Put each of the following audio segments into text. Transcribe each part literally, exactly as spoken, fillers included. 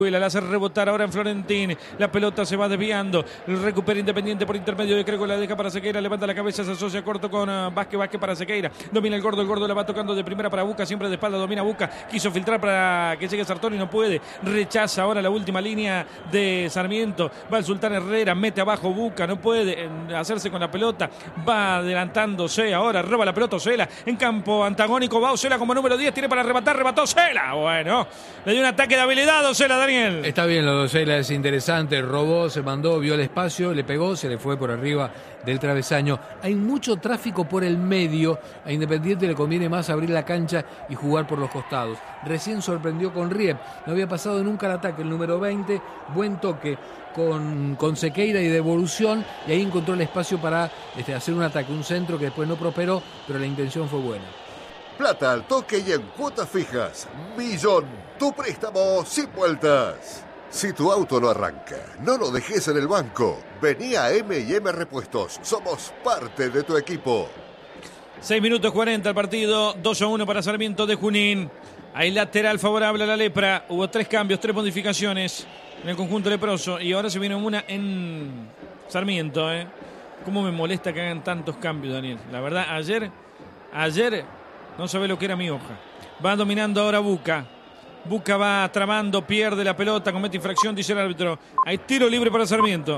La hace rebotar ahora en Florentín. La pelota se va desviando. Recupera Independiente por intermedio de Crego. La deja para Sequeira. Levanta la cabeza. Se asocia corto con uh, Vázquez. Vázquez para Sequeira. Domina el gordo. El gordo la va tocando de primera para Buca. Siempre de espalda. Domina Buca. Quiso filtrar para que llegue Sartori. No puede. Rechaza ahora la última línea de Sarmiento. Va el Sultán Herrera. Mete abajo Buca. No puede hacerse con la pelota. Va adelantándose ahora. Roba la pelota Osela. En campo antagónico. Va Osela como número diez. Tiene para arrebatar. Rebató Osela. Bueno. Le dio un ataque de habilidad Osela, Daniel. Está bien lo de Osela, es interesante, robó, se mandó, vio el espacio, le pegó, se le fue por arriba del travesaño. Hay mucho tráfico por el medio, a Independiente le conviene más abrir la cancha y jugar por los costados. Recién sorprendió con Riep, no había pasado nunca el ataque, el número veinte, buen toque con, con Sequeira y devolución, y ahí encontró el espacio para este, hacer un ataque, un centro que después no prosperó, pero la intención fue buena. Plata al toque y en cuotas fijas. Millón, tu préstamo sin vueltas. Si tu auto no arranca, no lo dejes en el banco. Vení a eme y eme Repuestos. Somos parte de tu equipo. seis minutos cuarenta el partido. dos a uno para Sarmiento de Junín. Hay lateral favorable a la Lepra. Hubo tres cambios, tres modificaciones en el conjunto leproso. Y ahora se viene una en Sarmiento. ¿eh? ¿Cómo me molesta que hagan tantos cambios, Daniel? La verdad, ayer... Ayer... No sabe lo que era mi hoja. Va dominando ahora Buca. Buca va tramando, pierde la pelota, comete infracción, dice el árbitro. Hay tiro libre para Sarmiento.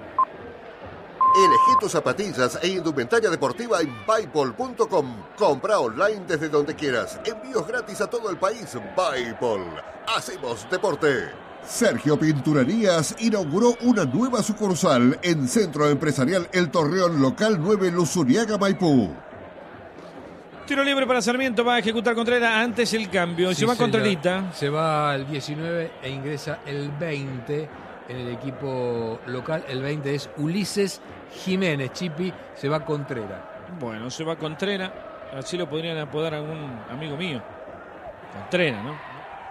Elegí tus zapatillas e indumentaria deportiva en Buypol punto com. Compra online desde donde quieras. Envíos gratis a todo el país. Buypol. Hacemos deporte. Sergio Pinturerías inauguró una nueva sucursal en Centro Empresarial El Torreón, local nueve, Luzuriaga, Maipú. Tiro libre para Sarmiento, va a ejecutar Contreras, antes el cambio, Sí, se va señor. Contrerita. Se va al diecinueve e ingresa el veinte en el equipo local. El veinte es Ulises Jiménez. Chipi se va Contreras. Bueno, se va Contreras, así lo podrían apodar a algún amigo mío. Contreras, ¿no?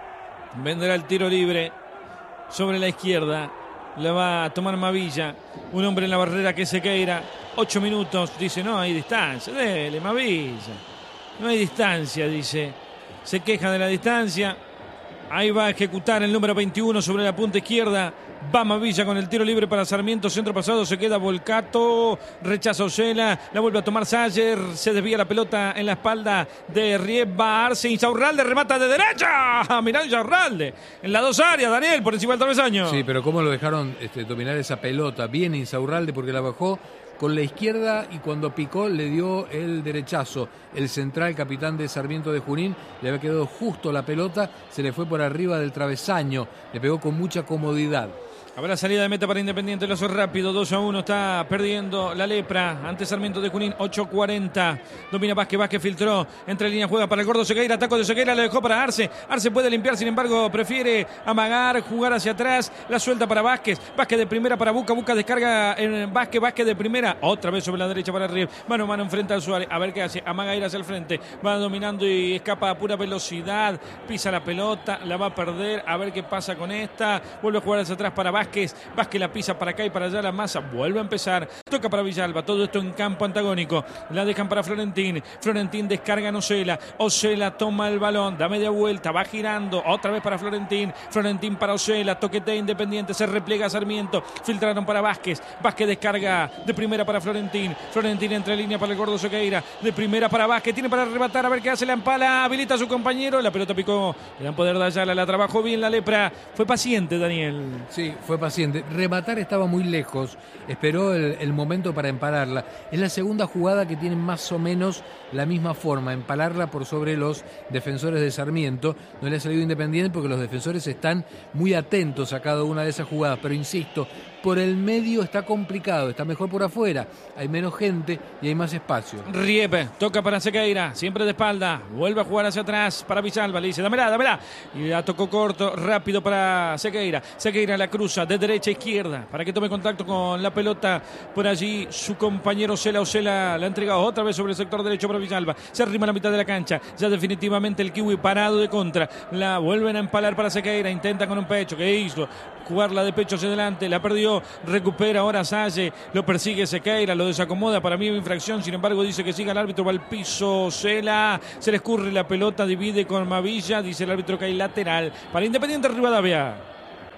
Vendrá el tiro libre sobre la izquierda. La va a tomar Mavilla. Un hombre en la barrera que es Sequeira. Ocho minutos. Dice, no hay distancia. Dele, Mavilla. No hay distancia, dice. Se queja de la distancia. Ahí va a ejecutar el número veintiuno sobre la punta izquierda. Va Mavilla con el tiro libre para Sarmiento. Centro pasado, se queda Volcato. Rechaza Osela. La vuelve a tomar Sayer. Se desvía la pelota en la espalda de Riep. Va Arce. Insaurralde remata de derecha. Mirá Insaurralde. En las dos áreas, Daniel, por encima del travesaño. Sí, pero cómo lo dejaron este, dominar esa pelota. Bien Insaurralde porque la bajó con la izquierda y cuando picó le dio el derechazo. El central, capitán de Sarmiento de Junín, le había quedado justo la pelota, se le fue por arriba del travesaño, le pegó con mucha comodidad. Habrá salida de meta para Independiente, lo hace rápido, dos a uno, está perdiendo la Lepra ante Sarmiento de Junín, ocho cuarenta. Domina Vázquez, Vázquez filtró, entre líneas juega para el gordo Sequeira, ataco de Sequeira, le dejó para Arce. Arce puede limpiar, sin embargo, prefiere amagar, jugar hacia atrás, la suelta para Vázquez. Vázquez de primera para Buca, Buca descarga en Vázquez, Vázquez de primera, otra vez sobre la derecha para Riep. Mano a mano enfrenta al Suárez, a ver qué hace, amaga ir hacia el frente, va dominando y escapa a pura velocidad, pisa la pelota, la va a perder, a ver qué pasa con esta, vuelve a jugar hacia atrás para Vázquez. Vázquez la pisa para acá y para allá, la masa vuelve a empezar, toca para Villalba, todo esto en campo antagónico, la dejan para Florentín, Florentín descarga en Osela, Osela toma el balón, da media vuelta, va girando, otra vez para Florentín, Florentín para Osela, toquetea Independiente, se repliega Sarmiento, filtraron para Vázquez, Vázquez descarga de primera para Florentín, Florentín entre línea para el gordo Sequeira, de primera para Vázquez, tiene para arrebatar, a ver qué hace, la empala, habilita a su compañero, la pelota picó, le dan poder de Ayala, la trabajó bien la Lepra, fue paciente Daniel. Sí, fue paciente. Rematar estaba muy lejos, esperó el, el momento para empalarla. Es la segunda jugada que tiene más o menos la misma forma, empalarla por sobre los defensores de Sarmiento. No le ha salido Independiente porque los defensores están muy atentos a cada una de esas jugadas, pero insisto, por el medio está complicado, está mejor por afuera, hay menos gente y hay más espacio. Riepe, toca para Sequeira, siempre de espalda, vuelve a jugar hacia atrás para Villalba, le dice, dámela, dámela, y la tocó corto, rápido para Sequeira, Sequeira la cruza de derecha a izquierda, para que tome contacto con la pelota, por allí su compañero Osela, Osela la ha entregado otra vez sobre el sector derecho para Villalba, se arrima a la mitad de la cancha, ya definitivamente el kiwi parado de contra, la vuelven a empalar para Sequeira, intenta con un pecho, ¿qué hizo? Jugarla de pecho hacia adelante, la perdió, recupera ahora Salle, lo persigue Sequeira, lo desacomoda, para mí es infracción, sin embargo dice que siga el árbitro, va al piso, Sela, se le escurre la pelota, divide con Mavilla, dice el árbitro que hay lateral para Independiente Rivadavia.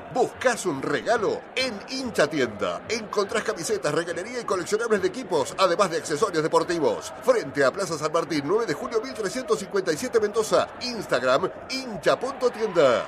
¿Buscás un regalo? En Hincha Tienda encontrás camisetas, regalería y coleccionables de equipos, además de accesorios deportivos. Frente a Plaza San Martín, nueve de julio mil trescientos cincuenta y siete Mendoza. Instagram, hincha punto tienda.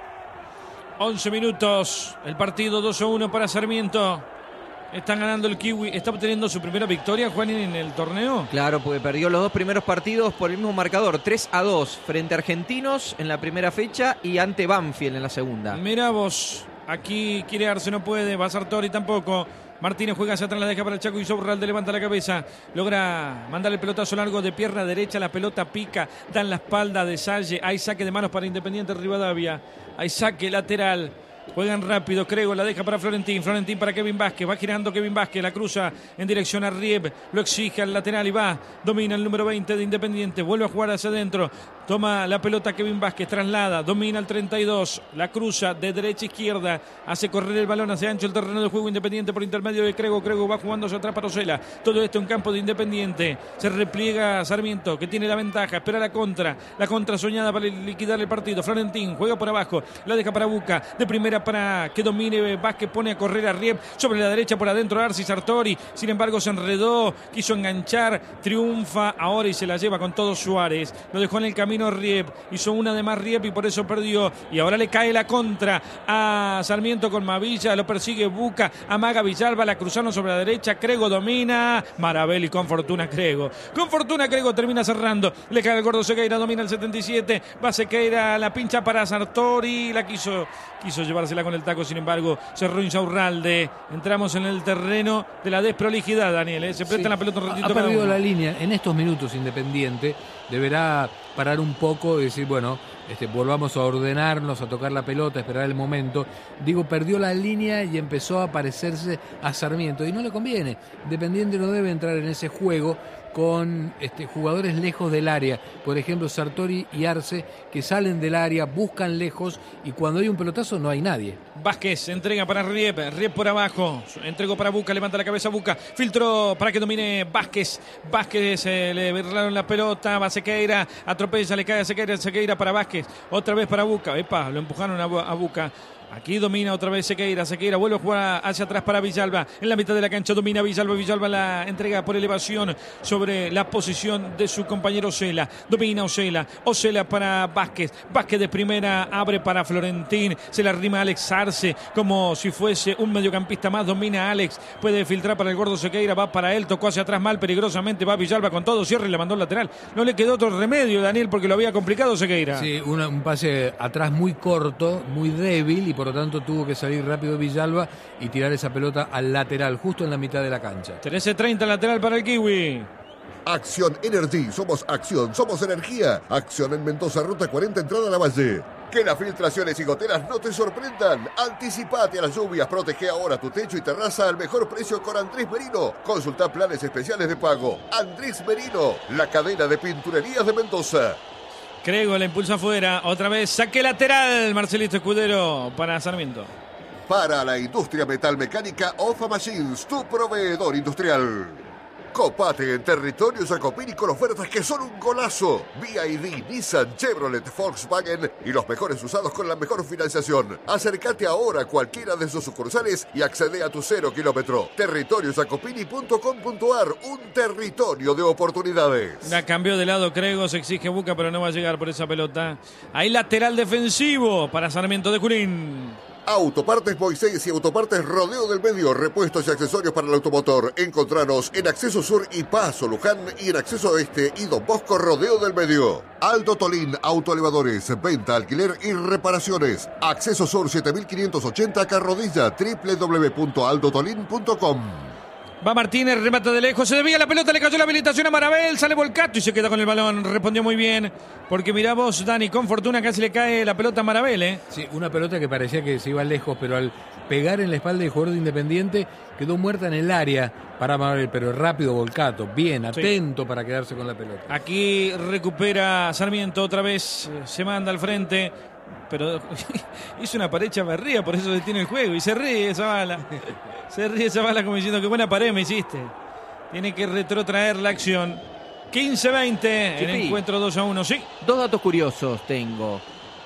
once minutos, el partido dos a uno para Sarmiento. Están ganando el Kiwi. ¿Está obteniendo su primera victoria, Juan, en el torneo? Claro, porque perdió los dos primeros partidos por el mismo marcador, tres a dos, frente a Argentinos en la primera fecha y ante Banfield en la segunda. Mirá vos, aquí quiere Arce, no puede, va Sartori tampoco. Martínez juega hacia atrás, la deja para el Chaco y Sobralde levanta la cabeza, logra mandar el pelotazo largo de pierna derecha, la pelota pica, da en la espalda de Salle, hay saque de manos para Independiente Rivadavia, hay saque lateral. Juegan rápido, Crego la deja para Florentín, Florentín para Kevin Vázquez, va girando Kevin Vázquez, la cruza en dirección a Rieb, lo exige al lateral y va, domina el número veinte de Independiente, vuelve a jugar hacia adentro, toma la pelota Kevin Vázquez, traslada, domina el treinta y dos, la cruza de derecha a izquierda, hace correr el balón hacia ancho el terreno de juego Independiente por intermedio de Crego, Crego va jugando hacia atrás para Osela, todo esto en campo de Independiente, se repliega Sarmiento que tiene la ventaja, espera la contra, la contra soñada para liquidar el partido, Florentín juega por abajo, la deja para Buca, de primera para que domine Vázquez, pone a correr a Rieb sobre la derecha por adentro Arce Sartori, sin embargo se enredó, quiso enganchar, triunfa ahora y se la lleva con todo Suárez, lo dejó en el camino Rieb, hizo una de más Rieb y por eso perdió y ahora le cae la contra a Sarmiento con Mavilla, lo persigue Buca, amaga Villalba, la cruzaron sobre la derecha, Crego domina, Marabelli con fortuna Crego, con fortuna Crego termina cerrando, le cae el gordo Sequeira, domina el setenta y siete, va Sequeira, la pincha para Sartori, la quiso, quiso llevársela con el taco, sin embargo cerró Insaurralde. Entramos en el terreno de la desprolijidad, Daniel, ¿eh? Se presta sí, la pelota un ratito. Ha perdido la línea en estos minutos Independiente, deberá parar un poco y decir, bueno, este, volvamos a ordenarnos, a tocar la pelota, a esperar el momento. Digo, perdió la línea y empezó a parecerse a Sarmiento y no le conviene. Independiente no debe entrar en ese juego con este, jugadores lejos del área, por ejemplo Sartori y Arce, que salen del área, buscan lejos y cuando hay un pelotazo no hay nadie. Vázquez entrega para Rieb, Rieb por abajo, entregó para Buca, levanta la cabeza Buca, filtró para que domine Vázquez, Vázquez eh, le berraron la pelota, va Sequeira, atropella, le cae a Sequeira, Sequeira para Vázquez, otra vez para Buca, epa, lo empujaron a, a Buca. Aquí domina otra vez Sequeira, Sequeira vuelve a jugar hacia atrás para Villalba, en la mitad de la cancha domina Villalba, Villalba la entrega por elevación sobre la posición de su compañero Osela, domina Osela, Osela para Vázquez, Vázquez de primera abre para Florentín, se la rima Alex Arce como si fuese un mediocampista más, domina Alex, puede filtrar para el gordo Sequeira, va para él, tocó hacia atrás mal, peligrosamente, va Villalba con todo, cierre y le mandó el lateral, no le quedó otro remedio, Daniel, porque lo había complicado Sequeira. Sí, una, un pase atrás muy corto, muy débil y por lo tanto tuvo que salir rápido Villalba y tirar esa pelota al lateral, justo en la mitad de la cancha. trece treinta lateral para el Kiwi. Acción Energy, somos acción, somos energía. Acción en Mendoza, ruta cuarenta, entrada a la Valle. Que las filtraciones y goteras no te sorprendan. Anticipate a las lluvias, protege ahora tu techo y terraza al mejor precio con Andrés Merino. Consulta planes especiales de pago. Andrés Merino, la cadena de pinturerías de Mendoza. Crego la impulsa afuera, otra vez saque lateral, Marcelito Escudero para Sarmiento. Para la industria metalmecánica, Ofa Machines, tu proveedor industrial. Copate en territorio Jacopini con ofertas que son un golazo. B Y D, Nissan, Chevrolet, Volkswagen y los mejores usados con la mejor financiación. Acércate ahora a cualquiera de sus sucursales y accede a tu cero kilómetro. territorio jacopini punto com punto a r, un territorio de oportunidades. La cambió de lado Crego, se exige Buca, pero no va a llegar por esa pelota. Hay lateral defensivo para Sarmiento de Junín. Autopartes Moisés y Autopartes Rodeo del Medio, repuestos y accesorios para el automotor. Encontranos en Acceso Sur y Paso Luján y en Acceso Este y Don Bosco Rodeo del Medio. Aldo Tolín Autoelevadores, venta, alquiler y reparaciones. Acceso Sur siete mil quinientos ochenta Carrodilla, doble u doble u doble u punto aldo tolín punto com. Va Martínez, remata de lejos, se desvía la pelota, le cayó la habilitación a Marabel, sale Volcato y se queda con el balón. Respondió muy bien, porque mirá vos, Dani, con fortuna casi le cae la pelota a Marabel, ¿eh? Sí, una pelota que parecía que se iba lejos, pero al pegar en la espalda del jugador de Independiente quedó muerta en el área para Marabel, pero rápido Volcato, bien, atento sí, para quedarse con la pelota. Aquí recupera Sarmiento, otra vez se manda al frente, pero hizo una pared Chavarría, por eso detiene el juego y se ríe esa bala. Se ríe esa bala como diciendo que buena pared me hiciste. Tiene que retrotraer la acción. quince veinte, el encuentro dos a uno, sí. Dos datos curiosos tengo.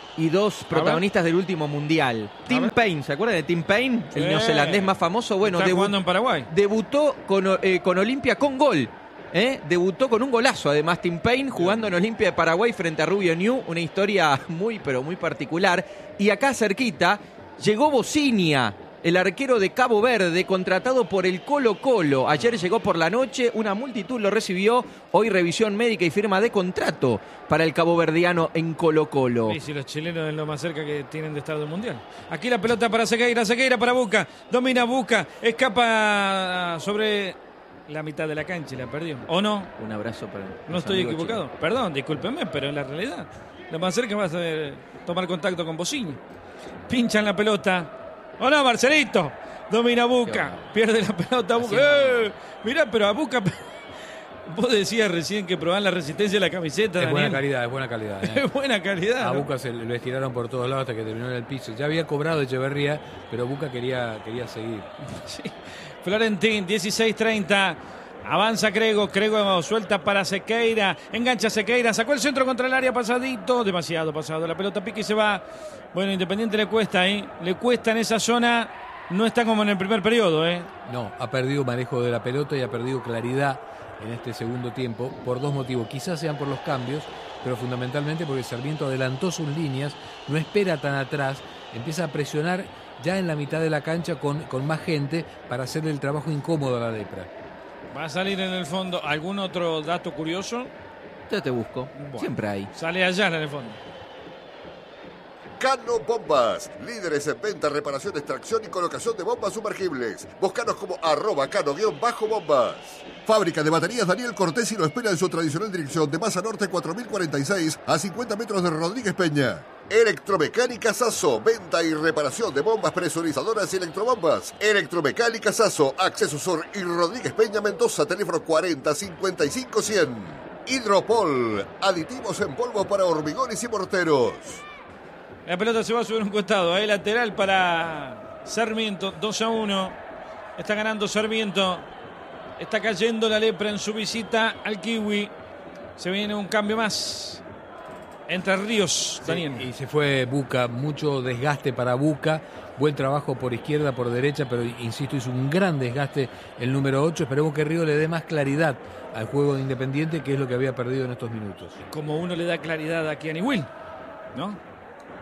y dos protagonistas del último mundial. Tim Payne, ¿se acuerdan de Tim Payne? El Sí. neozelandés más famoso. Bueno, Está debu- jugando en Paraguay. debutó con, eh, con Olimpia con gol. ¿eh? Debutó con un golazo, además, Tim Payne, jugando en Olimpia de Paraguay frente a Rubio Ñu. Una historia muy, pero muy particular. Y acá cerquita llegó Bocinia, el arquero de Cabo Verde, contratado por el Colo Colo. Ayer llegó por la noche, una multitud lo recibió. Hoy revisión médica y firma de contrato para el caboverdiano en Colo Colo. Sí, sí, los chilenos es lo más cerca que tienen de estar del Mundial. Aquí la pelota para Sequeira, Sequeira para Buca. Domina Buca, escapa sobre la mitad de la cancha y la perdió. ¿O no? Un abrazo para No los estoy amigos equivocado. chilenos. Perdón, discúlpenme, pero en la realidad. Lo más cerca va a ser tomar contacto con Bocini. Pinchan la pelota. ¡Oh no, Marcelito! Domina Buca. Pierde la pelota Buca. ¡Eh! Mirá, pero a Buca... Vos decías recién que probaban la resistencia de la camiseta, Es Daniel. buena calidad, es buena calidad. ¿eh? Es buena calidad. A ¿no? Buca se lo estiraron por todos lados hasta que terminó en el piso. Ya había cobrado Echeverría, pero Buca quería, quería seguir. Sí. Florentín, dieciséis treinta. Avanza Crego, Crego suelta para Sequeira, engancha Sequeira, sacó el centro contra el área pasadito, demasiado pasado, la pelota pica y se va. Bueno, Independiente le cuesta, ¿eh? Le cuesta en esa zona, no está como en el primer periodo, ¿eh? No, ha perdido manejo de la pelota y ha perdido claridad en este segundo tiempo por dos motivos. Quizás sean por los cambios, pero fundamentalmente porque Sarmiento adelantó sus líneas, no espera tan atrás, empieza a presionar ya en la mitad de la cancha con, con más gente para hacerle el trabajo incómodo a la lepra. Va a salir en el fondo. ¿Algún otro dato curioso? Ya te busco, Bueno. siempre hay. Sale allá en el fondo. Cano Bombas, líderes en venta, reparación, extracción y colocación de bombas sumergibles. Búscanos como arroba cano-bombas. Fábrica de baterías Daniel Cortés y lo espera en su tradicional dirección de Maza Norte cuatro mil cuarenta y seis a cincuenta metros de Rodríguez Peña. Electromecánica Sasso, venta y reparación de bombas presurizadoras y electrobombas. Electromecánica Sasso, Acceso Sur y Rodríguez Peña Mendoza, teléfono cuarenta cincuenta y cinco cien. Hidropol, aditivos en polvo para hormigones y morteros. La pelota se va a subir un costado. Ahí lateral para Sarmiento. dos a uno. Está ganando Sarmiento. Está cayendo la lepra en su visita al Kiwi. Se viene un cambio más. Entra Ríos, Daniel. Sí, y se fue Buca, mucho desgaste para Buca. Buen trabajo por izquierda, por derecha, pero insisto, hizo un gran desgaste el número ocho. Esperemos que Ríos le dé más claridad al juego de Independiente, que es lo que había perdido en estos minutos. Como uno le da claridad a Kiani Will, ¿no?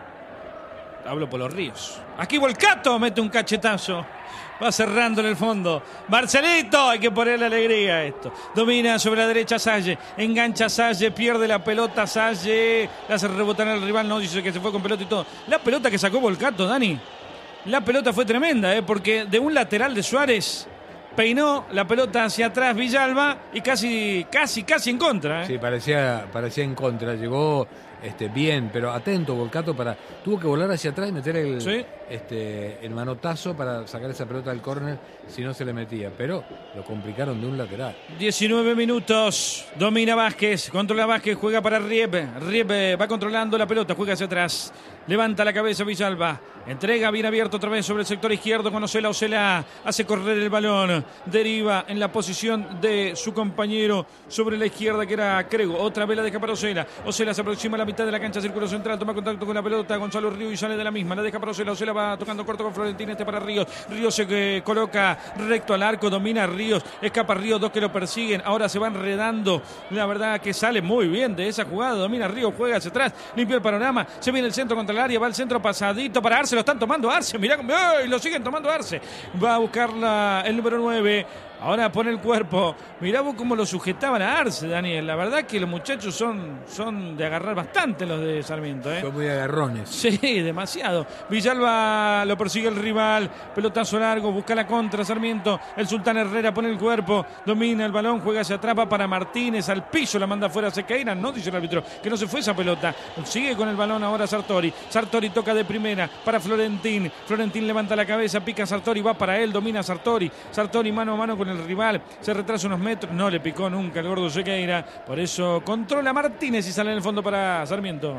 Hablo por los Ríos. Aquí Volcato mete un cachetazo. Va cerrando en el fondo. Marcelito, hay que ponerle alegría a esto. Domina sobre la derecha Salle. Engancha Salle, pierde la pelota Salle. La hace rebotar al rival, no dice que se fue con pelota y todo. La pelota que sacó Volcato, Dani. La pelota fue tremenda, ¿eh? Porque de un lateral de Suárez peinó la pelota hacia atrás Villalba y casi, casi, casi en contra, ¿eh? Sí, parecía, parecía en contra. Llegó este, bien, pero atento Volcato para. Tuvo que volar hacia atrás y meter el, Sí. este, el manotazo para sacar esa pelota del córner si no se le metía. Pero lo complicaron de un lateral. diecinueve minutos, domina Vázquez, controla Vázquez, juega para Riep, Riep eh, va controlando la pelota, juega hacia atrás, levanta la cabeza Villalba, entrega bien abierto otra vez sobre el sector izquierdo con Osela, Osela hace correr el balón, deriva en la posición de su compañero sobre la izquierda que era Crego, otra vez la deja para Osela, Osela se aproxima a la mitad de la cancha, círculo central, toma contacto con la pelota, Gonzalo Ríos y sale de la misma, la deja para Osela, Osela va tocando corto con Florentín, este para Ríos, Ríos se eh, coloca recto al arco, domina Ríos, escapa Ríos, dos que lo persiguen, ahora se van enredando, la verdad que sale muy bien de esa jugada, domina Ríos, juega hacia atrás, limpia el panorama, se viene el centro contra el área, va el centro pasadito para Arce, lo están tomando Arce, mirá, ¡ay! Lo siguen tomando Arce, va a buscar la, el número nueve, ahora pone el cuerpo, mirá vos cómo lo sujetaban a Arce, Daniel, la verdad que los muchachos son, son de agarrar bastante los de Sarmiento, ¿eh? Son muy agarrones. Sí, demasiado. Villalba lo persigue el rival. Pelotazo largo, busca la contra Sarmiento. El Sultán Herrera pone el cuerpo, domina el balón, juega hacia atrás, va para Martínez, al piso, la manda afuera Sequeira. No, dice el árbitro, que no se fue esa pelota. Sigue con el balón ahora Sartori. Sartori toca de primera para Florentín. Florentín levanta la cabeza, pica Sartori, va para él, domina Sartori. Sartori mano a mano con el rival. Se retrasa unos metros, no le picó nunca el gordo Sequeira. Por eso controla Martínez y sale en el fondo para Sarmiento.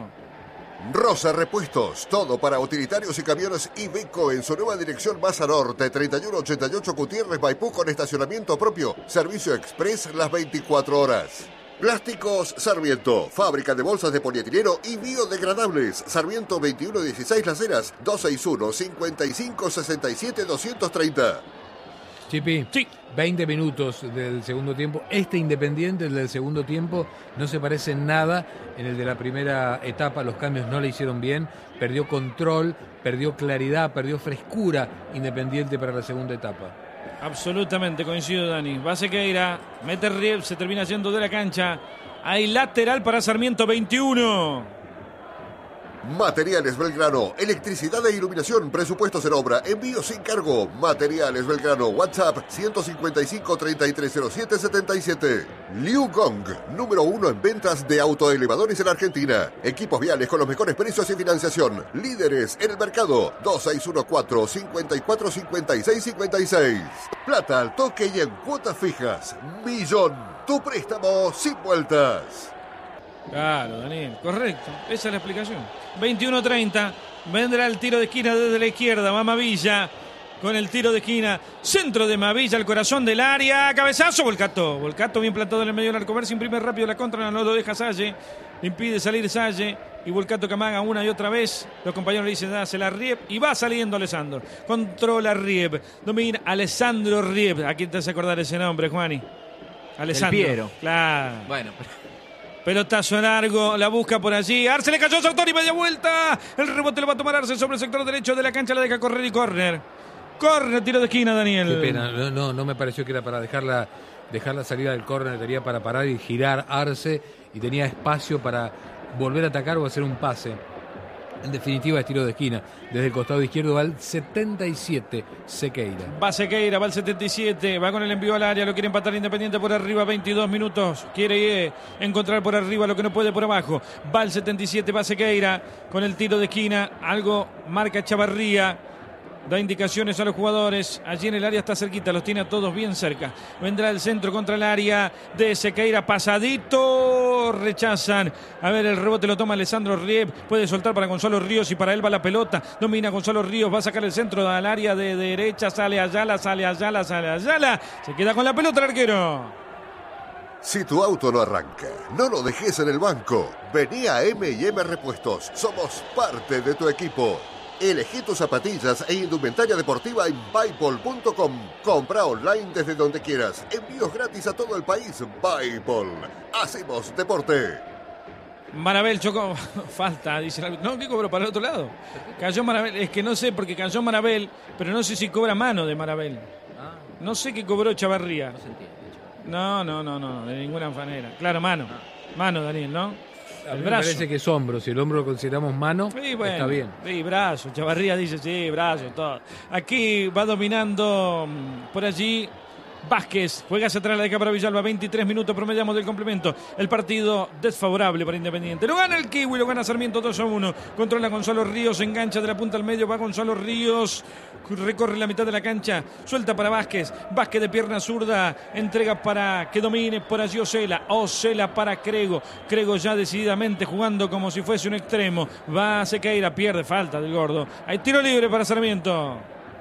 Rosa Repuestos, todo para utilitarios y camiones Iveco en su nueva dirección Maza Norte, treinta y uno ochenta y ocho Gutiérrez Maipú con estacionamiento propio, servicio express las veinticuatro horas. Plásticos Sarmiento, fábrica de bolsas de polietileno y biodegradables. Sarmiento veintiuno dieciséis Las Heras, dos seis uno, cinco cinco, seis siete, dos tres cero. Chipi, Sí. veinte minutos del segundo tiempo. Este Independiente, el del segundo tiempo, no se parece en nada. En el de la primera etapa los cambios no le hicieron bien. Perdió control, perdió claridad, perdió frescura Independiente para la segunda etapa. Absolutamente, coincido, Dani. Va Sequeira, mete Rieb, se termina yendo de la cancha. Hay lateral para Sarmiento, veintiuno. Materiales Belgrano, electricidad e iluminación, presupuestos en obra, envío sin cargo. Materiales Belgrano, WhatsApp ciento cincuenta y cinco, treinta y tres cero siete, setenta y siete. Liu Gong, número uno en ventas de autoelevadores en Argentina. Equipos viales con los mejores precios y financiación. Líderes en el mercado, dos seis uno cuatro, cinco cuatro, cinco seis cinco seis. Plata al toque y en cuotas fijas. Millón, tu préstamo sin vueltas. Claro, Daniel, correcto. Esa es la explicación. veintiuno treinta. Vendrá el tiro de esquina desde la izquierda. Va Mavilla con el tiro de esquina. Centro de Mavilla al corazón del área. Cabezazo, Volcato. Volcato bien plantado en el medio del arco. Ver si imprime rápido la contra. No lo deja Salle. Le impide salir Salle. Y Volcato que amaga una y otra vez. Los compañeros le dicen, dásela a Rieb. Y va saliendo Alessandro. Controla Rieb. Domina Alessandro Rieb. ¿A quién te hace acordar ese nombre, Juani? Alessandro. El Piero. Claro. Bueno, pero... Pelotazo largo, la busca por allí. Arce le cayó a Sartori, media vuelta. El rebote lo va a tomar Arce sobre el sector derecho de la cancha. La deja correr y córner. Córner, tiro de esquina, Daniel. Qué pena, no, no, no me pareció que era para dejarla, dejarla salir del córner. Tenía para parar y girar Arce. Y tenía espacio para volver a atacar o hacer un pase. En definitiva, es tiro de esquina. Desde el costado izquierdo va el setenta y siete, Sequeira. Va Sequeira, va el setenta y siete, va con el envío al área, lo quiere empatar Independiente por arriba, veintidós minutos. Quiere eh, encontrar por arriba lo que no puede por abajo. Va el setenta y siete, va Sequeira con el tiro de esquina. Algo marca Chavarría. Da indicaciones a los jugadores. Allí en el área está cerquita, los tiene a todos bien cerca. Vendrá el centro contra el área de Sequeira. Pasadito. Rechazan. A ver, el rebote lo toma Alessandro Rieb. Puede soltar para Gonzalo Ríos y para él va la pelota. Domina Gonzalo Ríos. Va a sacar el centro al área de derecha. Sale Ayala, sale Ayala, sale Ayala. Se queda con la pelota el arquero. Si tu auto no arranca, no lo dejes en el banco. Vení a eme y eme Repuestos. Somos parte de tu equipo. Elegí tus zapatillas e indumentaria deportiva en Bipol punto com. Compra online desde donde quieras. Envíos gratis a todo el país. Bipol. Hacemos deporte. Marabel chocó. Falta, dice el árbitro. No, ¿qué cobró para el otro lado? Cayó Marabel. Es que no sé, porque cayó Marabel, pero no sé si cobra mano de Marabel. No sé qué cobró Chavarría. No, no, no, no, de ninguna manera. Claro, mano. Mano, Daniel, ¿no? A El mí me brazo. parece que es hombro. Si el hombro lo consideramos mano, Sí, bueno, está bien. Sí, brazo. Chavarría dice, sí, brazo, todo. Aquí va dominando mm, por allí Vázquez. Juega hacia atrás, la deja para Villalba. veintitrés minutos promediamos del complemento. El partido desfavorable para Independiente. Lo gana el Kiwi, lo gana Sarmiento dos a uno. Controla Gonzalo Ríos, engancha de la punta al medio. Va Gonzalo Ríos. Recorre la mitad de la cancha. Suelta para Vázquez. Vázquez de pierna zurda. Entrega para que domine por allí Osela. Osela para Crego. Crego ya decididamente jugando como si fuese un extremo. Va a Sequeira. Pierde falta del gordo. Hay tiro libre para Sarmiento.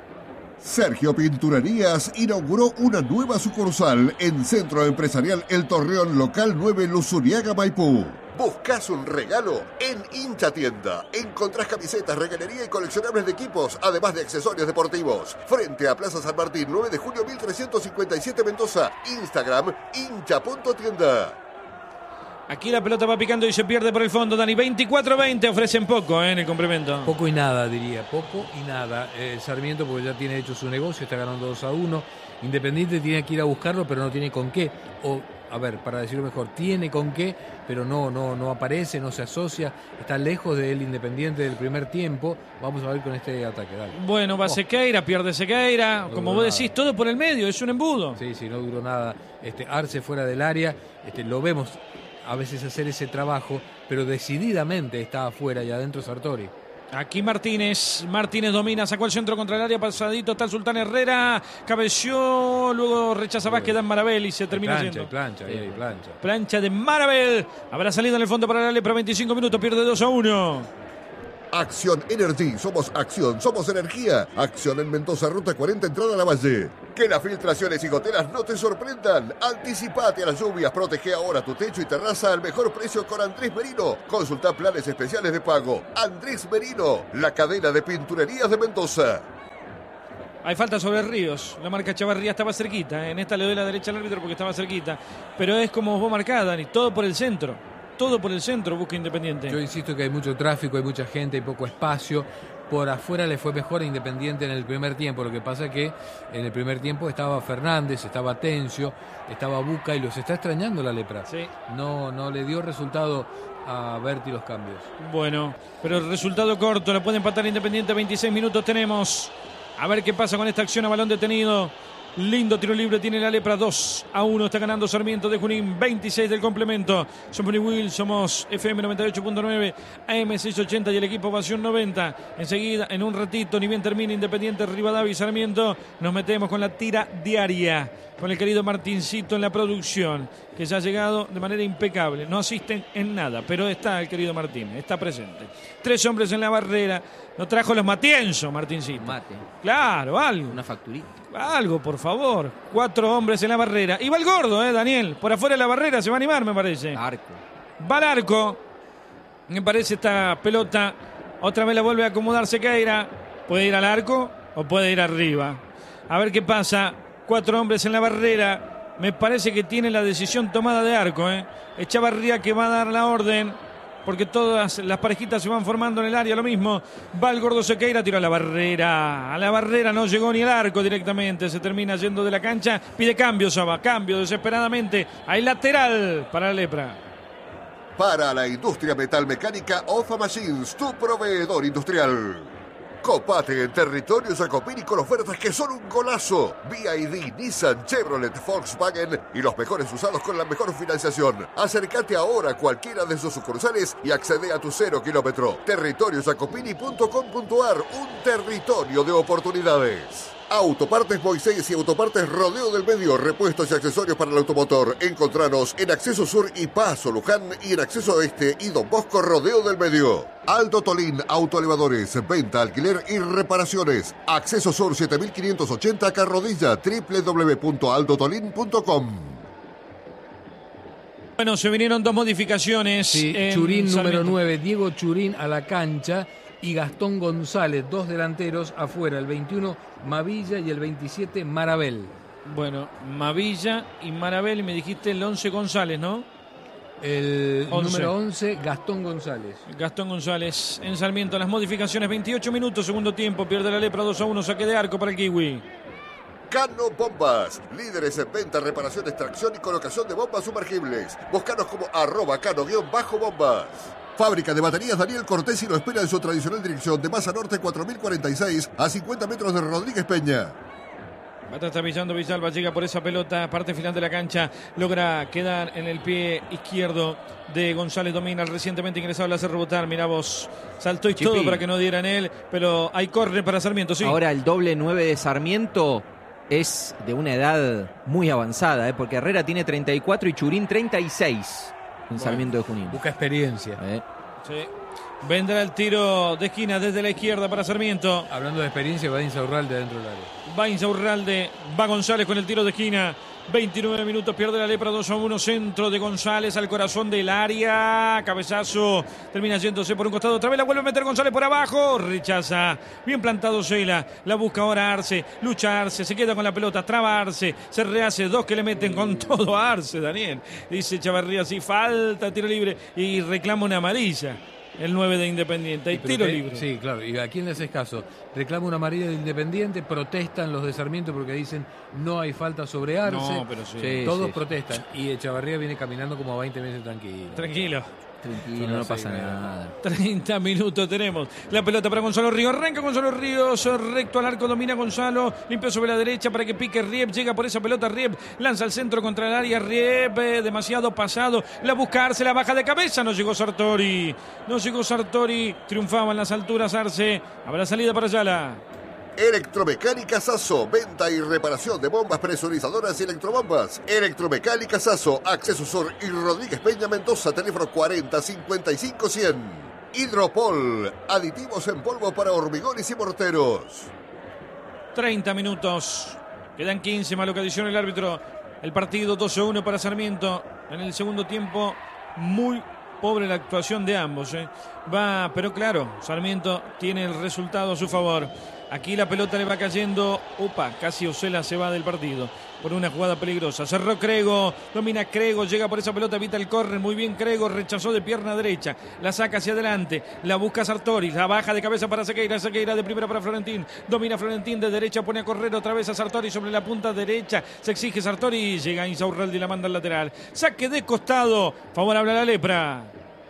Sergio Pinturerías inauguró una nueva sucursal en Centro Empresarial El Torreón, local nueve, Luzuriaga, Maipú. ¿Buscas un regalo? En Hincha Tienda encontrás camisetas, regalería y coleccionables de equipos, además de accesorios deportivos. Frente a Plaza San Martín, nueve de julio mil trescientos cincuenta y siete, Mendoza. Instagram, hincha punto tienda. Aquí la pelota va picando y se pierde por el fondo, Dani. veinticuatro veinte, ofrecen poco eh, en el complemento. Poco y nada, diría. Poco y nada. Eh, Sarmiento, porque ya tiene hecho su negocio, está ganando dos a uno. Independiente tiene que ir a buscarlo, pero no tiene con qué. O, a ver, para decirlo mejor, tiene con qué, pero no, no, no aparece, no se asocia. Está lejos del Independiente del primer tiempo. Vamos a ver con este ataque, dale. Bueno, va Oh. Sequeira, pierde Sequeira. No Como duró vos decís, nada. todo por el medio, es un embudo. Sí, sí, no duró nada. Este, Arce fuera del área, este, lo vemos a veces hacer ese trabajo, pero decididamente está afuera y adentro Sartori. Aquí Martínez, Martínez domina, sacó el centro contra el área, pasadito está el Sultán Herrera, cabeció, luego rechaza Vázquez, Dan Marabel y se termina plancha, yendo. plancha, ahí hay plancha. Plancha de Marabel, habrá salido en el fondo para la Lepra, veinticinco minutos, pierde dos a uno. Acción Energy, somos acción, somos energía. Acción en Mendoza, ruta cuarenta, entrada a la Valle. Que las filtraciones y goteras no te sorprendan. Anticipate a las lluvias, protege ahora tu techo y terraza al mejor precio con Andrés Merino. Consulta planes especiales de pago. Andrés Merino, la cadena de pinturerías de Mendoza. Hay falta sobre Ríos. La marca Chavarría estaba cerquita. ¿eh? En esta le doy la derecha al árbitro porque estaba cerquita. Pero es como vos marcás, Dani. Todo por el centro. Todo por el centro busca Independiente. Yo insisto que hay mucho tráfico, hay mucha gente, hay poco espacio. Por afuera le fue mejor a Independiente en el primer tiempo. Lo que pasa es que en el primer tiempo estaba Fernández, estaba Tencio, estaba Buca y los está extrañando la Lepra. Sí. No, no le dio resultado a Berti los cambios. Bueno, pero el resultado corto. La puede empatar Independiente. veintiséis minutos tenemos. A ver qué pasa con esta acción a balón detenido. Lindo tiro libre tiene la Lepra. dos a uno está ganando Sarmiento de Junín. veintiséis del complemento. Somos Will, somos F M noventa y ocho punto nueve, A M seiscientos ochenta y el equipo Pasión noventa. Enseguida, en un ratito, ni bien termina Independiente, Rivadavia y Sarmiento, nos metemos con la tira diaria. Con el querido Martincito en la producción, que ya ha llegado de manera impecable. No asisten en nada, pero está el querido Martín, está presente. Tres hombres en la barrera. No trajo los Matienzo, Martincito. Mate. Claro, algo. Una facturita. Algo, por favor. Cuatro hombres en la barrera. Y va el gordo, eh, Daniel. Por afuera de la barrera se va a animar, me parece. Arco. Va al arco. Me parece esta pelota. Otra vez la vuelve a acomodar Sequeira. Puede ir al arco o puede ir arriba. A ver qué pasa. Cuatro hombres en la barrera. Me parece que tiene la decisión tomada de arco, eh. Echavarría que va a dar la orden. Porque todas las parejitas se van formando en el área, lo mismo. Va el gordo Sequeira, tira a la barrera. A la barrera no llegó ni el arco directamente. Se termina yendo de la cancha. Pide cambio, Saba. Cambio desesperadamente. Hay lateral para la Lepra. Para la industria metalmecánica, Ofa Machines, tu proveedor industrial. Copate en territorio Jacopini con ofertas que son un golazo. B Y D, Nissan, Chevrolet, Volkswagen y los mejores usados con la mejor financiación. Acércate ahora a cualquiera de sus sucursales y accede a tu cero kilómetro. territorio jacopini punto com punto ar, un territorio de oportunidades. Autopartes Moisés y Autopartes Rodeo del Medio, repuestos y accesorios para el automotor. Encontranos en Acceso Sur y Paso Luján y en Acceso Este y Don Bosco Rodeo del Medio. Aldo Tolín Autoelevadores, venta, alquiler y reparaciones. Acceso Sur siete mil quinientos ochenta Carrodilla, doble u doble u doble u punto aldo tolín punto com. Bueno, se vinieron dos modificaciones. Sí, en Churín número Sarmiento. nueve, Diego Churín a la cancha y Gastón González, dos delanteros afuera, el veintiuno Mavilla y el veintisiete Marabel. Bueno, Mavilla y Marabel, y me dijiste el once González, ¿no? El once. número once, Gastón González. Gastón González en Sarmiento. Las modificaciones, veintiocho minutos, segundo tiempo. Pierde la Lepra dos a uno, saque de arco para el Kiwi. Cano Bombas, líderes en venta, reparación, extracción y colocación de bombas sumergibles. Búscanos como arroba cano-bombas. Fábrica de baterías Daniel Cortés y lo espera en su tradicional dirección de Maza Norte cuatro mil cuarenta y seis a cincuenta metros de Rodríguez Peña. Va a estar pillando Villalba, llega por esa pelota, parte final de la cancha, logra quedar en el pie izquierdo de González, domina el recientemente ingresado, le hace rebotar, mirá vos, saltó y Chipi. todo para que no diera en él, pero hay córner para Sarmiento, sí. Ahora el doble nueve de Sarmiento es de una edad muy avanzada, ¿eh? Porque Herrera tiene treinta y cuatro y Churín treinta y seis en Bueno. Sarmiento de Junín. Busca experiencia. ¿Eh? Sí. Vendrá el tiro de esquina desde la izquierda para Sarmiento. Hablando de experiencia, va Insaurralde dentro del área. Va Insaurralde, va González con el tiro de esquina. veintinueve minutos, pierde la Lepra dos a uno. Centro de González al corazón del área. Cabezazo, termina yéndose por un costado. Otra vez la vuelve a meter González por abajo. Rechaza. Bien plantado Cela. La busca ahora Arce. Lucha Arce. Se queda con la pelota. Traba Arce. Se rehace. Dos que le meten con todo a Arce, Daniel. Dice Chavarría, sí, falta, tiro libre. Y reclama una amarilla. El nueve de Independiente. Hay Sí, pero tiro que- libre. Sí, claro. ¿Y a quién le haces caso? Reclama una amarilla de Independiente, protestan los de Sarmiento porque dicen no hay falta sobre Arce. No, pero sí. Sí. Todos protestan. Y Echavarría viene caminando como a veinte meses tranquilo. Tranquilo. Tranquilo, Son no las pasa seis, nada. treinta minutos tenemos. La pelota para Gonzalo Ríos. Arranca Gonzalo Ríos. Recto al arco. Domina Gonzalo. Limpia sobre la derecha para que pique Riep. Llega por esa pelota Riep. Lanza al centro contra el área. Riep. eh, demasiado pasado. La busca Arce. La baja de cabeza. No llegó Sartori. No llegó Sartori. Triunfaba en las alturas Arce. Habrá salida para Ayala. Electromecánica Sasso, venta y reparación de bombas presurizadoras y electrobombas. Electromecánica Sasso, Acceso Sur y Rodríguez Peña Mendoza, teléfono cuarenta cincuenta y cinco cien. Hidropol, aditivos en polvo para hormigones y morteros. treinta minutos. Quedan quince, más lo que adiciona el árbitro. El partido dos a uno para Sarmiento. En el segundo tiempo, muy pobre la actuación de ambos. ¿eh? Va, pero claro, Sarmiento tiene el resultado a su favor. Aquí la pelota le va cayendo. Opa, casi Osela se va del partido por una jugada peligrosa. Cerró Crego, domina Crego, llega por esa pelota, evita el córner. Muy bien Crego, rechazó de pierna derecha. La saca hacia adelante, la busca Sartori, la baja de cabeza para Sequeira. Sequeira de primera para Florentín. Domina Florentín de derecha, pone a correr otra vez a Sartori sobre la punta derecha. Se exige Sartori, llega Insaurralde y la manda al lateral. Saque de costado, favorable a la Lepra.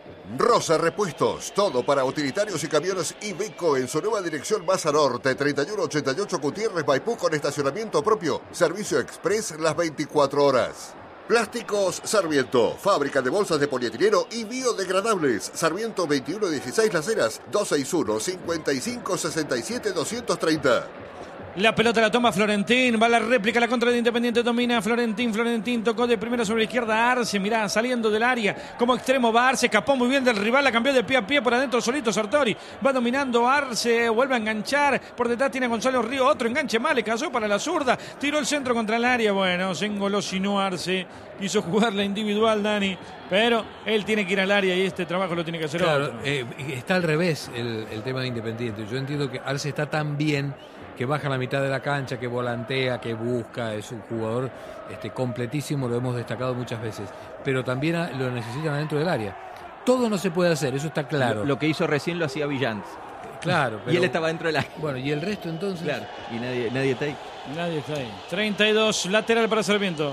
Rosa Repuestos, todo para utilitarios y camiones Iveco en su nueva dirección más a norte, treinta y uno ochenta y ocho Gutiérrez Maipú con estacionamiento propio, servicio express las veinticuatro horas. Plásticos Sarmiento, fábrica de bolsas de polietileno y biodegradables. Sarmiento veintiuno dieciséis Las Heras, dos seis uno, cinco cinco, seis siete, dos tres cero. La pelota la toma Florentín, va la réplica, la contra de Independiente, domina Florentín, Florentín tocó de primera sobre la izquierda Arce, mirá, saliendo del área, como extremo va Arce, escapó muy bien del rival, la cambió de pie a pie, por adentro solito Sartori, va dominando Arce, vuelve a enganchar, por detrás tiene a Gonzalo Río, otro enganche mal, le cayó para la zurda, tiró el centro contra el área, bueno, se engolosinó Arce, quiso jugar la individual Dani, pero él tiene que ir al área y este trabajo lo tiene que hacer claro, otro. Eh, está al revés el, el tema de Independiente, yo entiendo que Arce está tan bien que baja la mitad de la cancha, que volantea, que busca, es un jugador este, completísimo, lo hemos destacado muchas veces, pero también a, lo necesitan adentro del área. Todo no se puede hacer, eso está claro. Lo, lo que hizo recién lo hacía Villant. Claro. Pero, y él estaba dentro del área. Bueno, ¿y el resto entonces? Claro, y nadie, nadie está ahí. Nadie está ahí. treinta y dos, lateral para Sarmiento.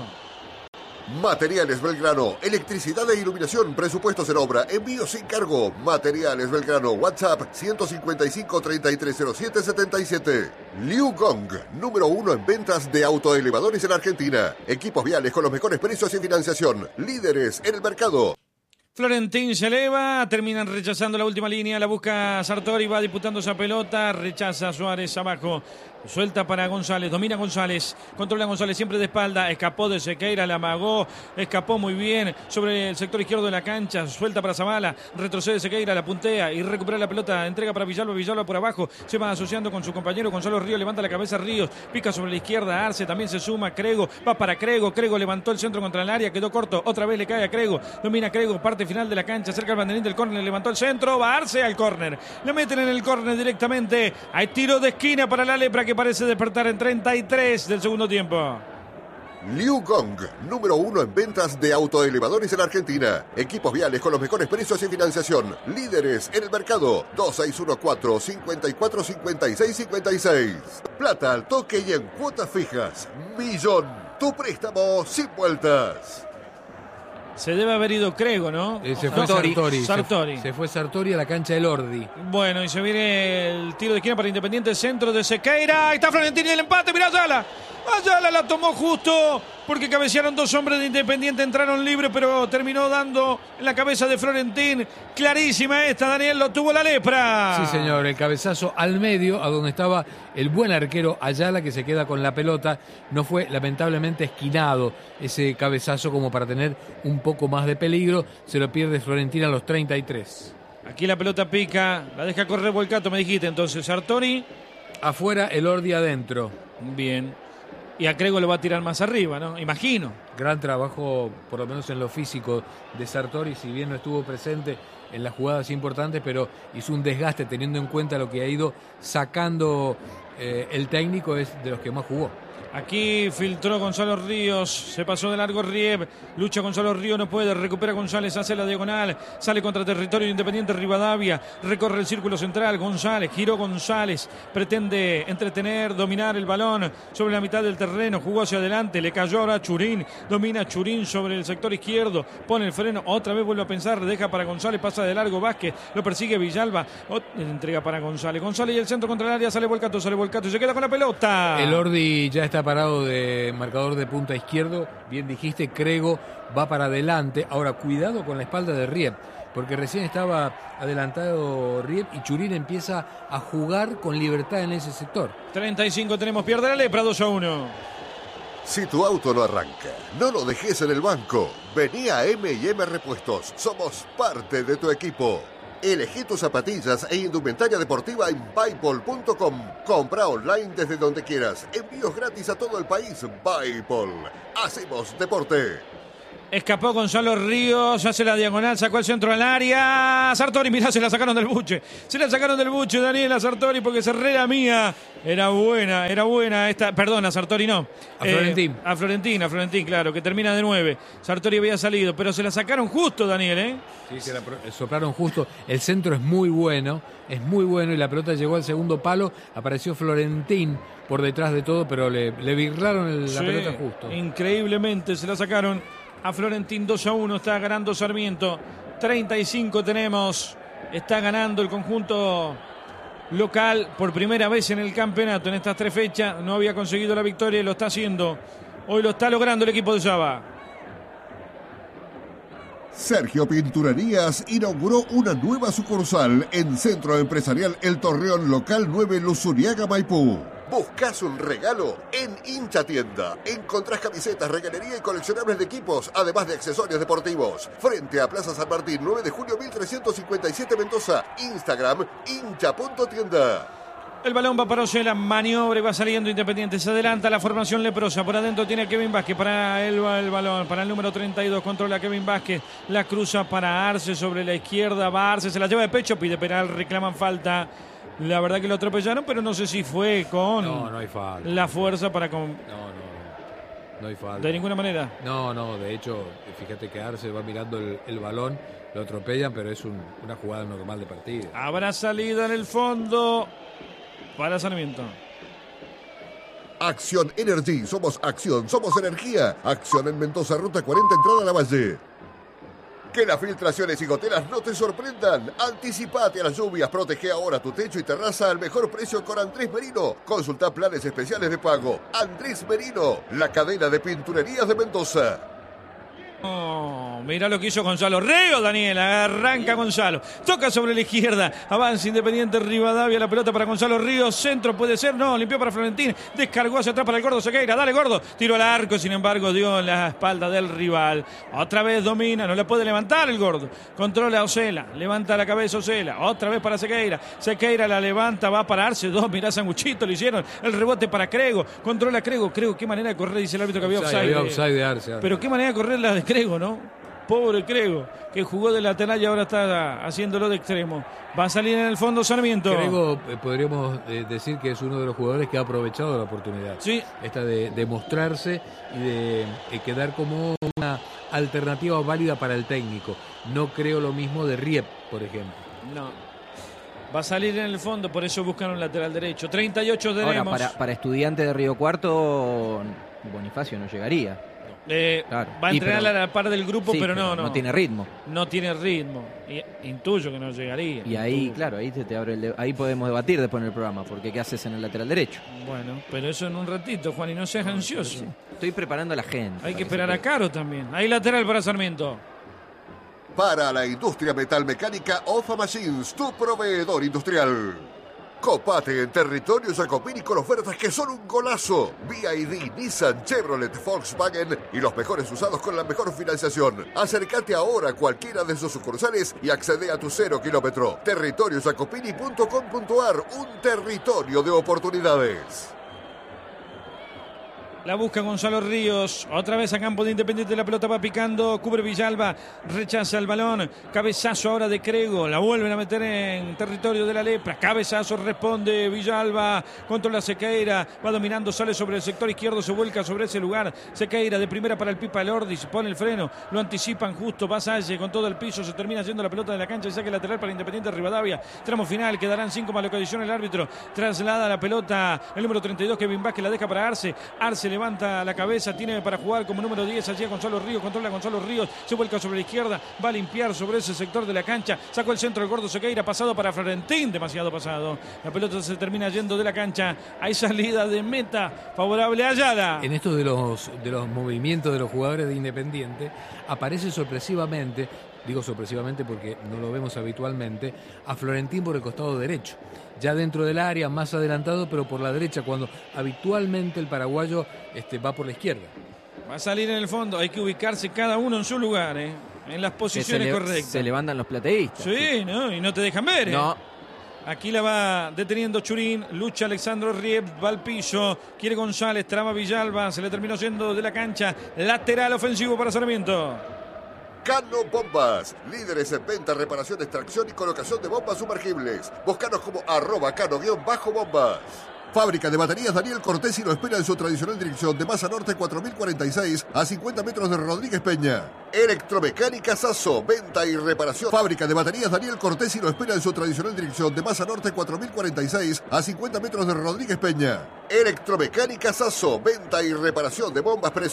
Materiales Belgrano, electricidad e iluminación, presupuestos en obra, envío sin cargo. Materiales Belgrano, WhatsApp ciento cincuenta y cinco, treinta y tres cero siete, setenta y siete. Liu Gong, número uno en ventas de autoelevadores en Argentina. Equipos viales con los mejores precios y financiación. Líderes en el mercado. Florentín se eleva, terminan rechazando la última línea, la busca Sartori, va disputando esa pelota, rechaza Suárez abajo, suelta para González, domina González, controla González siempre de espalda, escapó de Sequeira, la amagó, escapó muy bien sobre el sector izquierdo de la cancha, suelta para Zavala, retrocede Sequeira, la puntea y recupera la pelota, entrega para Villalba, Villalba por abajo, se va asociando con su compañero Gonzalo Ríos, levanta la cabeza Ríos, pica sobre la izquierda, Arce también se suma, Crego, va para Crego, Crego levantó el centro contra el área, quedó corto, otra vez le cae a Crego, domina Crego, parte final de la cancha, cerca del banderín del córner, levantó el centro, va Arce al córner, le meten en el córner directamente, hay tiro de esquina para la Lepra que parece despertar en treinta y tres del segundo tiempo. Liu Gong, número uno en ventas de autoelevadores en Argentina. Equipos viales con los mejores precios y financiación. Líderes en el mercado. dos seis uno cuatro, cinco cuatro, cinco seis cinco seis. Plata al toque y en cuotas fijas. Millón. Tu préstamo sin vueltas. Se debe haber ido Crego, ¿no? Eh, se fue Sartori. Sartori. Sartori. Se, se fue Sartori a la cancha del Ordi. Bueno, y se viene el tiro de esquina para Independiente, centro de Sequeira. Ahí está Florentín y el empate, mirá Ayala. Ayala la tomó justo porque cabecearon dos hombres de Independiente, entraron libres, pero terminó dando en la cabeza de Florentín. Clarísima esta, Daniel, lo tuvo la Lepra. Sí, señor, el cabezazo al medio, a donde estaba el buen arquero Ayala, que se queda con la pelota. No fue lamentablemente esquinado ese cabezazo como para tener un poco más de peligro. Se lo pierde Florentín a los treinta y tres. Aquí la pelota pica, la deja correr Volcato, me dijiste entonces. Sartori. Afuera, el Ordi adentro. Bien. Y a Crego le va a tirar más arriba, ¿no? Imagino. Gran trabajo, por lo menos en lo físico, de Sartori, si bien no estuvo presente en las jugadas importantes, pero hizo un desgaste teniendo en cuenta lo que ha ido sacando eh, el técnico, es de los que más jugó. Aquí filtró Gonzalo Ríos, se pasó de largo Rieb, lucha Gonzalo Ríos, no puede, recupera González, hace la diagonal, sale contra territorio Independiente Rivadavia, recorre el círculo central, González, giró González, pretende entretener, dominar el balón sobre la mitad del terreno, jugó hacia adelante, le cayó ahora Churín, domina Churín sobre el sector izquierdo, pone el freno, otra vez vuelve a pensar, deja para González, pasa de largo Vázquez, lo persigue Villalba, entrega para González, González y el centro contra el área, sale Volcato, sale Volcato y se queda con la pelota. El Ordi ya está parado de marcador de punta izquierdo, bien dijiste, Crego va para adelante, ahora cuidado con la espalda de Rieb, porque recién estaba adelantado Rieb y Churín empieza a jugar con libertad en ese sector. treinta y cinco tenemos, pierde la Lepra, dos a uno. Si tu auto no arranca, no lo dejes en el banco. Vení a M y M Repuestos, somos parte de tu equipo. Elegí tus zapatillas e indumentaria deportiva en Bipol punto com. Compra online desde donde quieras. Envíos gratis a todo el país. Bipol. Hacemos deporte. Escapó Gonzalo Ríos, hace la diagonal, sacó el centro al área. Sartori, mirá, se la sacaron del buche. Se la sacaron del buche, Daniela Sartori, porque Herrera mía. Era buena, era buena esta. Perdona, Sartori no. A Florentín. Eh, a Florentín, a Florentín, claro, que termina de nueve. Sartori había salido, pero se la sacaron justo, Daniel, ¿eh? Sí, se la soplaron justo. El centro es muy bueno, es muy bueno y la pelota llegó al segundo palo. Apareció Florentín por detrás de todo, pero le, le birlaron el, la sí, pelota justo. Increíblemente se la sacaron a Florentín. Dos a uno está ganando Sarmiento. treinta y cinco tenemos. Está ganando el conjunto local por primera vez en el campeonato en estas tres fechas. No había conseguido la victoria y lo está haciendo. Hoy lo está logrando el equipo de Saba. Sergio Pinturerías inauguró una nueva sucursal en Centro Empresarial El Torreón Local nueve Luzuriaga, Maipú. ¿Buscas un regalo? En Hincha Tienda encontrás camisetas, regalería y coleccionables de equipos, además de accesorios deportivos. Frente a Plaza San Martín, nueve de julio mil trescientos cincuenta y siete, Mendoza. Instagram, hincha punto tienda. El balón va para Osela, maniobra y va saliendo Independiente. Se adelanta la formación leprosa. Por adentro tiene Kevin Vázquez para el, el balón. Para el número treinta y dos. Controla Kevin Vázquez. La cruza para Arce sobre la izquierda. Va Arce, se la lleva de pecho. Pide penal, reclaman falta. La verdad que lo atropellaron, pero no sé si fue con no, no hay falta. La fuerza para... Con... No, no, no hay falta. De ninguna manera. No, no, de hecho, fíjate que Arce va mirando el, el balón, lo atropellan, pero es un, una jugada normal de partido. Habrá salida en el fondo para Sarmiento. Acción Energy, somos acción, somos energía. Acción en Mendoza, ruta cuarenta, entrada a la Valle. Que las filtraciones y goteras no te sorprendan. Anticipate a las lluvias, protege ahora tu techo y terraza al mejor precio con Andrés Merino. Consulta planes especiales de pago. Andrés Merino, la cadena de pinturerías de Mendoza. Oh, mira lo que hizo Gonzalo Ríos, Daniel. Arranca Gonzalo. Toca sobre la izquierda. Avanza Independiente Rivadavia. La pelota para Gonzalo Ríos. Centro puede ser. No, limpió para Florentín. Descargó hacia atrás para el Gordo Sequeira. Dale, Gordo. Tiró al arco. Sin embargo, dio en la espalda del rival. Otra vez domina. No le puede levantar el Gordo. Controla a Osela. Levanta la cabeza Osela. Otra vez para Sequeira. Sequeira la levanta. Va a pararse. Dos. Mirá, sanguchito le hicieron. El rebote para Crego. Controla a Crego. Crego, qué manera de correr. Dice el árbitro que había offside. Había offside de Arce. Pero qué manera de correr la de Crego, ¿no? Pobre Crego, que jugó de lateral y ahora está haciéndolo de extremo. Va a salir en el fondo Sarmiento. Crego, eh, podríamos eh, decir que es uno de los jugadores que ha aprovechado la oportunidad. Sí. Esta de, de mostrarse y de eh, quedar como una alternativa válida para el técnico. No creo lo mismo de Riep, por ejemplo. No. Va a salir en el fondo, por eso buscan un lateral derecho. treinta y ocho tenemos. Ahora, para, para Estudiantes de Río Cuarto, Bonifacio no llegaría. Eh, claro. Va a entrenar Y, pero, a la par del grupo, sí, pero no, no. No tiene ritmo. No tiene ritmo. Y, intuyo que no llegaría. Y ahí, intuyo. claro, ahí, te, te abre el de, ahí podemos debatir después en el programa, porque ¿qué haces en el lateral derecho? Bueno, pero eso en un ratito, Juan, y no seas ansioso. Sí. Estoy preparando a la gente. Hay que esperar a Caro también. Hay lateral para Sarmiento. Para la industria metalmecánica, Ofa Machines, tu proveedor industrial. Copate en territorio Jacopini con ofertas que son un golazo. B Y D, Nissan, Chevrolet, Volkswagen y los mejores usados con la mejor financiación. Acércate ahora a cualquiera de sus sucursales y accede a tu cero kilómetro. territorio jacopini punto com punto ar, un territorio de oportunidades. La busca Gonzalo Ríos. Otra vez a campo de Independiente. La pelota va picando. Cubre Villalba. Rechaza el balón. Cabezazo ahora de Crego. La vuelven a meter en territorio de la lepra. Cabezazo responde Villalba. Controla Sequeira. Va dominando. Sale sobre el sector izquierdo. Se vuelca sobre ese lugar. Sequeira de primera para el Pipa Elordi. Se pone el freno. Lo anticipan justo. Va Salle con todo el piso. Se termina yendo la pelota de la cancha. Y saque lateral para Independiente Rivadavia. Tramo final. Quedarán cinco más lo que adiciona el árbitro. Traslada la pelota. El número treinta y dos. Kevin Vázquez la deja para Arce. Arce le levanta la cabeza, tiene para jugar como número diez allí a Gonzalo Ríos, controla a Gonzalo Ríos, se vuelca sobre la izquierda, va a limpiar sobre ese sector de la cancha, sacó el centro del Gordo Sequeira, pasado para Florentín, demasiado pasado, la pelota se termina yendo de la cancha, hay salida de meta favorable a Ayala. En esto de los, de los movimientos de los jugadores de Independiente, aparece sorpresivamente, digo sorpresivamente porque no lo vemos habitualmente, a Florentín por el costado derecho. Ya dentro del área, más adelantado, pero por la derecha, cuando habitualmente el paraguayo este, va por la izquierda. Va a salir en el fondo, hay que ubicarse cada uno en su lugar, ¿eh? en las Que posiciones se, le- correctas. se levantan los plateístas. Sí, ¿no? Y no te dejan ver, ¿eh? No, Aquí la va deteniendo Churín, lucha Alexandro Rieb, va al piso, quiere González, traba Villalba, se le terminó yendo de la cancha, lateral ofensivo para Sarmiento. Cano Bombas, líderes en venta, reparación, extracción y colocación de bombas sumergibles. Búscanos como arroba cano-bombas. Fábrica de baterías Daniel Cortés y lo espera en su tradicional dirección de Masa Norte cuatro mil cuarenta y seis a cincuenta metros de Rodríguez Peña. Electromecánica Sasso, venta y reparación. Fábrica de baterías Daniel Cortés y lo espera en su tradicional dirección de Masa Norte cuatro mil cuarenta y seis a cincuenta metros de Rodríguez Peña. Electromecánica Sasso, venta y reparación de bombas presumidas.